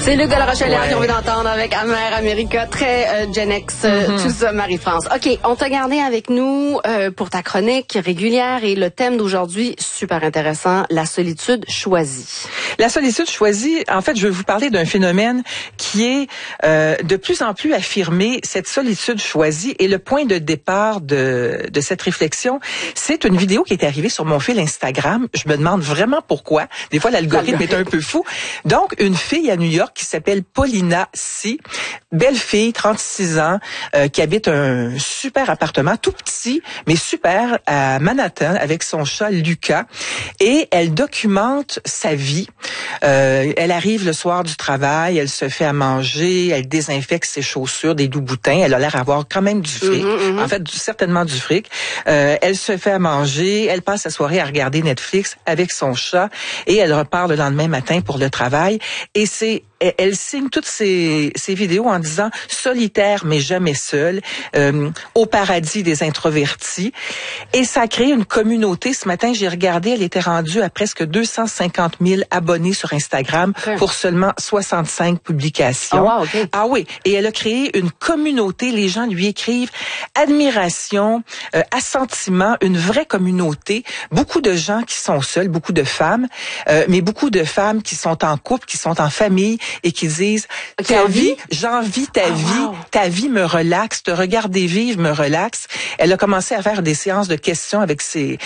C'est Luc de la Rochelière qu'on vient d'entendre avec Amer America, très Gen X, tout ça, Marie-France. OK, on t'a gardé avec nous pour ta chronique régulière et le thème d'aujourd'hui, super intéressant, la solitude choisie. La solitude choisie, en fait, je veux vous parler d'un phénomène qui est de plus en plus affirmé, cette solitude choisie. Et le point de départ de cette réflexion, c'est une vidéo qui est arrivée sur mon fil Instagram. Je me demande vraiment pourquoi. Des fois, l'algorithme est un peu fou. Donc, une fille à New York qui s'appelle Paulina C. Belle fille, 36 ans, qui habite un super appartement, tout petit, mais super, à Manhattan, avec son chat Lucas. Et elle documente sa vie. Elle arrive le soir du travail, elle se fait à manger, elle désinfecte ses chaussures, des doux boutins. Elle a l'air d'avoir quand même du fric. En fait, certainement du fric. Elle se fait à manger, elle passe sa soirée à regarder Netflix avec son chat et elle repart le lendemain matin pour le travail. Et elle signe toutes ces vidéos en disant solitaire mais jamais seule, au paradis des introvertis. Et ça a créé une communauté. Ce matin, j'ai regardé, elle était rendue à presque 250 000 abonnés sur Instagram pour seulement 65 publications. Oh wow, okay. Ah oui, et elle a créé une communauté. Les gens lui écrivent admiration, assentiment, une vraie communauté. Beaucoup de gens qui sont seuls, beaucoup de femmes, mais beaucoup de femmes qui sont en couple, qui sont en famille et qui disent ta vie, j'envie ta vie, ta vie me relaxe, te regarder vivre me relaxe. Elle a commencé à faire des séances de questions avec ses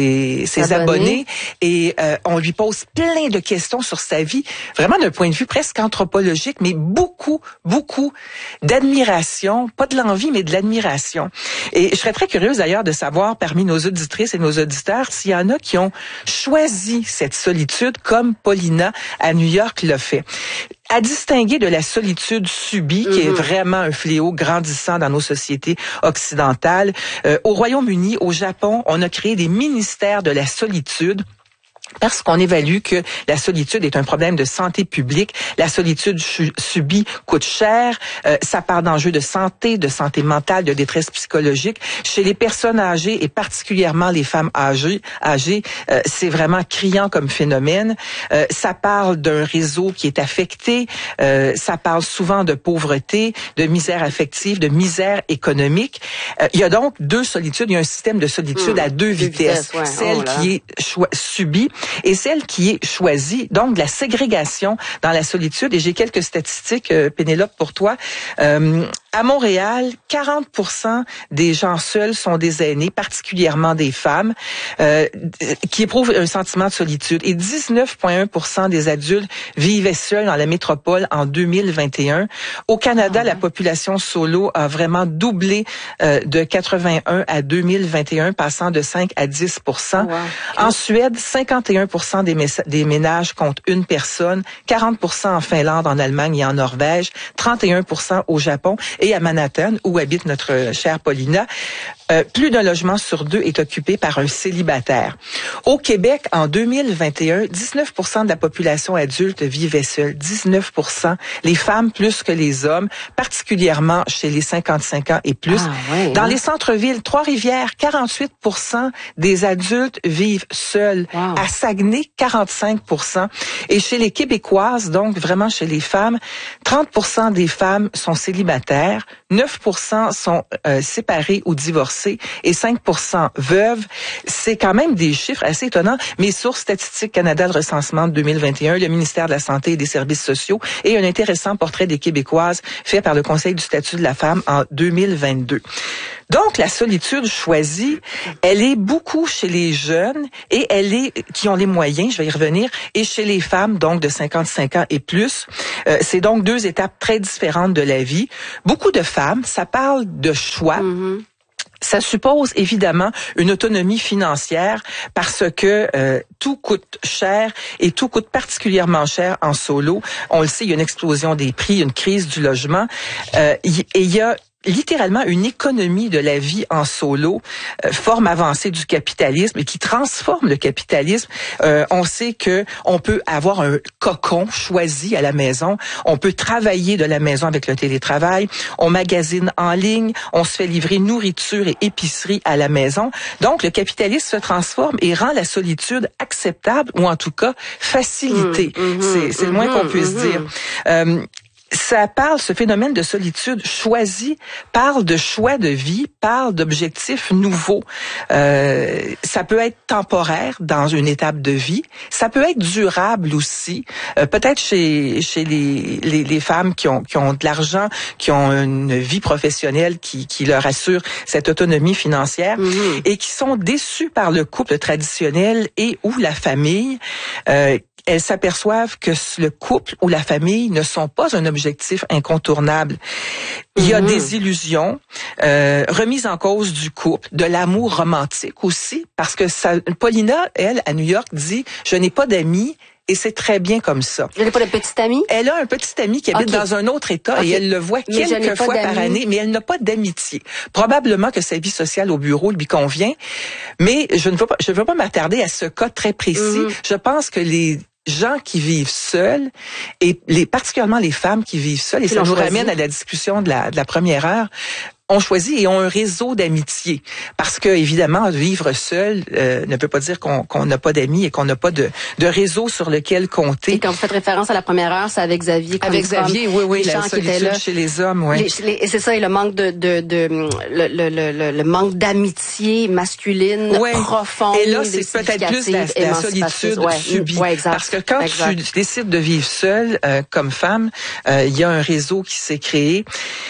abonnés et on lui pose plein de questions sur sa vie, vraiment d'un point de vue presque anthropologique, mais beaucoup d'admiration, pas de l'envie, mais de l'admiration. Et je serais très curieuse d'ailleurs de savoir parmi nos auditrices et nos auditeurs s'il y en a qui ont choisi cette solitude comme Paulina à New York l'a fait. À distinguer de la solitude subie, qui est vraiment un fléau grandissant dans nos sociétés occidentales. Au Royaume-Uni, au Japon, on a créé des ministères de la solitude. Parce qu'on évalue que la solitude est un problème de santé publique. La solitude subie coûte cher. Ça part d'enjeux de santé mentale, de détresse psychologique. Chez les personnes âgées et particulièrement les femmes âgées, c'est vraiment criant comme phénomène. Ça parle d'un réseau qui est affecté. Ça parle souvent de pauvreté, de misère affective, de misère économique. Il y a donc deux solitudes. Il y a un système de solitude à deux vitesses. Celle qui est subie et celle qui est choisie, donc de la ségrégation dans la solitude. Et j'ai quelques statistiques, Pénélope, pour toi. À Montréal, 40% des gens seuls sont des aînés, particulièrement des femmes, qui éprouvent un sentiment de solitude. Et 19,1% des adultes vivaient seuls dans la métropole en 2021. Au Canada, la population solo a vraiment doublé de 81 à 2021, passant de 5 à 10%. En Suède, 51% des ménages comptent une personne, 40% en Finlande, en Allemagne et en Norvège, 31% au Japon et à Manhattan, où habite notre chère Paulina. Plus d'un logement sur deux est occupé par un célibataire. Au Québec, en 2021, 19% de la population adulte vivait seule. 19%. Les femmes plus que les hommes, particulièrement chez les 55 ans et plus. Dans les centres-villes, Trois-Rivières, 48% des adultes vivent seuls. À Saguenay, 45%. Et chez les Québécoises, donc vraiment chez les femmes, 30% des femmes sont célibataires, 9% sont séparées ou divorcées et 5% veuves. C'est quand même des chiffres assez étonnants. Mais sources Statistique Canada, le recensement de 2021, le ministère de la Santé et des Services sociaux et un intéressant portait des Québécoises fait par le Conseil du statut de la femme en 2022. Donc, la solitude choisie, elle est beaucoup chez les jeunes et elle est, qui ont les moyens, je vais y revenir, et chez les femmes, donc de 55 ans et plus. C'est donc deux étapes très différentes de la vie. Beaucoup de femmes, ça parle de choix. Ça suppose évidemment une autonomie financière parce que tout coûte cher et tout coûte particulièrement cher en solo. On le sait, il y a une explosion des prix, une crise du logement et il y a littéralement une économie de la vie en solo, forme avancée du capitalisme et qui transforme le capitalisme. On sait que on peut avoir un cocon choisi à la maison, on peut travailler de la maison avec le télétravail, on magasine en ligne, on se fait livrer nourriture et épicerie à la maison. Donc le capitalisme se transforme et rend la solitude acceptable ou en tout cas facilitée. C'est le moins qu'on puisse dire. Ce phénomène de solitude choisi parle de choix de vie, parle d'objectifs nouveaux. Ça peut être temporaire dans une étape de vie, ça peut être durable aussi. Peut-être chez les femmes qui ont de l'argent, qui ont une vie professionnelle qui leur assure cette autonomie financière et qui sont déçues par le couple traditionnel et ou la famille. Elles s'aperçoivent que le couple ou la famille ne sont pas un objectif incontournable. Il y a des illusions, remise en cause du couple, de l'amour romantique aussi, parce que Paulina, elle, à New York, dit « Je n'ai pas d'amis ». Et c'est très bien comme ça. Elle n'a pas de petit ami? Elle a un petit ami qui habite dans un autre État et elle le voit quelques fois par année, mais elle n'a pas d'amitié. Probablement que sa vie sociale au bureau lui convient, mais je ne veux pas m'attarder à ce cas très précis. Je pense que les gens qui vivent seuls et particulièrement les femmes qui vivent seules, et ça nous ramène à la discussion de la première heure, ont choisi et ont un réseau d'amitié. Parce que, évidemment, vivre seul ne veut pas dire qu'on n'a pas d'amis et qu'on n'a pas de réseau sur lequel compter. Et quand vous faites référence à la première heure, c'est avec Xavier. Avec Xavier, oui, la solitude chez les hommes, oui. Et c'est ça, et le manque le manque d'amitié masculine profonde. Et là, c'est peut-être plus la solitude subie. Parce que quand tu décides de vivre seul, comme femme, il y a un réseau qui s'est créé.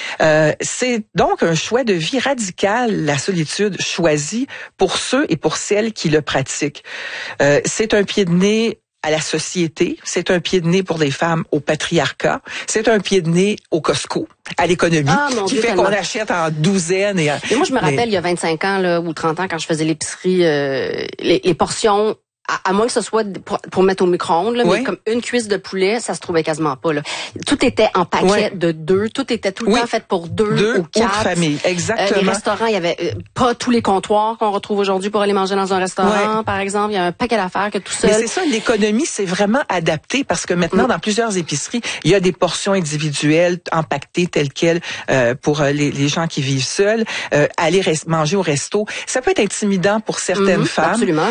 C'est donc un choix de vie radical, la solitude choisie pour ceux et pour celles qui le pratiquent. C'est un pied de nez à la société, c'est un pied de nez pour les femmes au patriarcat, c'est un pied de nez au Costco, à l'économie, qui fait qu'on achète en douzaines. Et moi, je me rappelle, il y a 25 ans là, ou 30 ans, quand je faisais l'épicerie, les portions... À moins que ce soit pour mettre au micro-ondes, mais comme une cuisse de poulet, ça se trouvait quasiment pas. Là. Tout était en paquet de 2, tout était tout le temps fait pour 2 ou 4. Famille, exactement. Les restaurants, il y avait pas tous les comptoirs qu'on retrouve aujourd'hui pour aller manger dans un restaurant, par exemple. Il y a un paquet d'affaires que tout seul. Mais c'est ça, l'économie s'est vraiment adaptée parce que maintenant, dans plusieurs épiceries, il y a des portions individuelles empaquetées telles quelles pour les gens qui vivent seuls. Aller manger au resto, ça peut être intimidant pour certaines femmes. Absolument.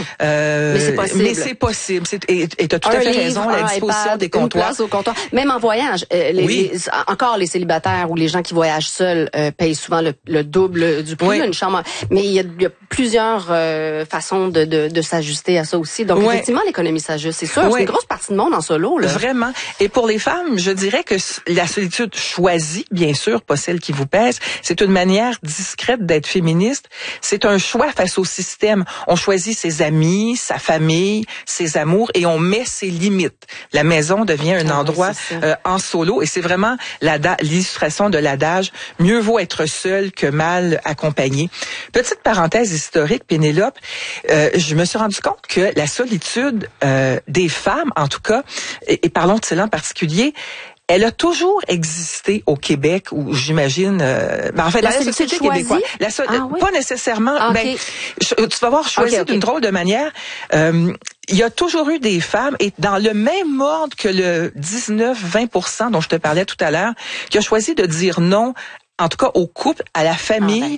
Mais c'est possible. Et tu as tout à fait raison, la disposition des comptoirs. Une place au comptoir. Même en voyage, encore les célibataires ou les gens qui voyagent seuls payent souvent le double du prix d'une chambre. Mais il y a plusieurs façons de s'ajuster à ça aussi. Donc effectivement, l'économie s'ajuste, c'est sûr. C'est une grosse partie de monde en solo. Là. Vraiment. Et pour les femmes, je dirais que la solitude choisie, bien sûr, pas celle qui vous pèse, c'est une manière discrète d'être féministe. C'est un choix face au système. On choisit ses amis, sa famille, ses amours et on met ses limites. La maison devient un endroit en solo et c'est vraiment l'illustration de l'adage « Mieux vaut être seul que mal accompagné ». Petite parenthèse historique, Pénélope, je me suis rendu compte que la solitude des femmes, en tout cas, et parlons de celle en particulier, elle a toujours existé au Québec, où j'imagine... en fait, la société québécoise. Pas nécessairement. Tu vas voir, choisi d'une drôle de manière. Il y a toujours eu des femmes, et dans le même ordre que le 19-20% dont je te parlais tout à l'heure, qui a choisi de dire non, en tout cas au couple, à la famille.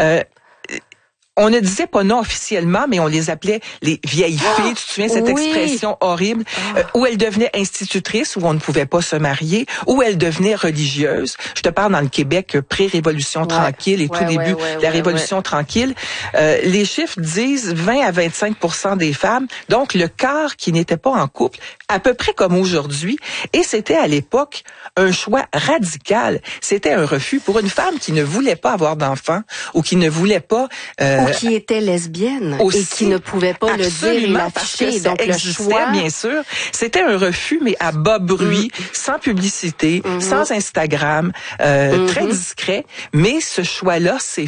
On ne disait pas non officiellement, mais on les appelait les vieilles filles. Tu te souviens cette expression horrible où elles devenaient institutrices, où on ne pouvait pas se marier, où elles devenaient religieuses. Je te parle dans le Québec pré-révolution tranquille et tout début de la révolution tranquille. Les chiffres disent 20 à 25% des femmes, donc le quart qui n'était pas en couple, à peu près comme aujourd'hui. Et c'était à l'époque un choix radical. C'était un refus pour une femme qui ne voulait pas avoir d'enfants ou qui ne voulait pas... ou qui était lesbienne et qui ne pouvait pas le dire et l'afficher. Donc le choix, bien sûr, c'était un refus, mais à bas bruit, sans publicité, sans Instagram, très discret. Mais ce choix-là, c'est